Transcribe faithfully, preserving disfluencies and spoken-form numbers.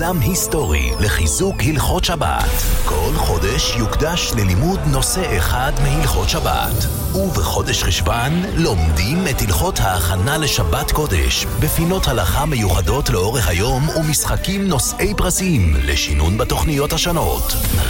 מיזם היסטורי לחיזוק הלכות שבת. כל חודש יוקדש ללימוד נושא אחד מהלכות שבת. ובחודש חשבן לומדים את הלכות ההכנה לשבת קודש, בפינות הלכה מיוחדות לאורך היום ומשחקים נושאי פרסים לשינון בתוכניות השונות.